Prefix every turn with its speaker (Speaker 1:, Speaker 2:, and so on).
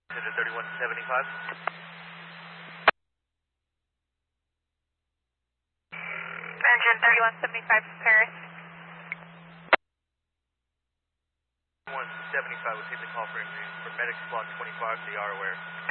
Speaker 1: To the 3175.
Speaker 2: Engine 3175 Paris.
Speaker 1: 175 was hit the call for medics block 25, they are aware.